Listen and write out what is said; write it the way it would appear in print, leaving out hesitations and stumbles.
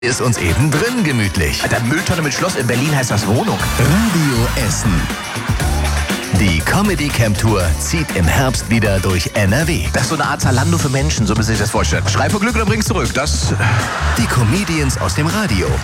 ist uns eben drin gemütlich. Alter, Mülltonne mit Schloss in Berlin heißt das Wohnung. Radio Essen. Die Comedy Camp Tour zieht im Herbst wieder durch NRW. Das ist so eine Art Zalando für Menschen, so müssen Sie sich das vorstellen. Schrei vor Glück oder bring's zurück, das... Die Comedians aus dem Radio